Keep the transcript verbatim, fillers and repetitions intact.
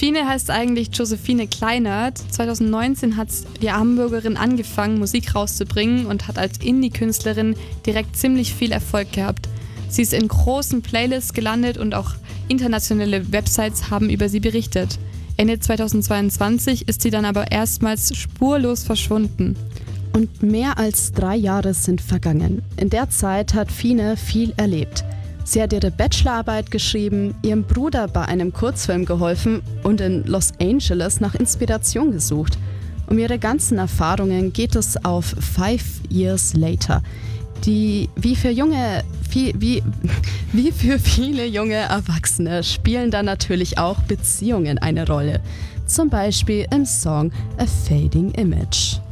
Fine heißt eigentlich Josephine Kleinert. zwanzig neunzehn hat die Hamburgerin angefangen, Musik rauszubringen und hat als Indie-Künstlerin direkt ziemlich viel Erfolg gehabt. Sie ist in großen Playlists gelandet und auch internationale Websites haben über sie berichtet. Ende zweitausendzweiundzwanzig ist sie dann aber erstmals spurlos verschwunden. Und mehr als drei Jahre sind vergangen. In der Zeit hat Fine viel erlebt. Sie hat ihre Bachelorarbeit geschrieben, ihrem Bruder bei einem Kurzfilm geholfen und in Los Angeles nach Inspiration gesucht. Um ihre ganzen Erfahrungen geht es auf Five Years Later, die wie für junge, wie, wie, wie für viele junge Erwachsene spielen da natürlich auch Beziehungen eine Rolle. Zum Beispiel im Song A Fading Image.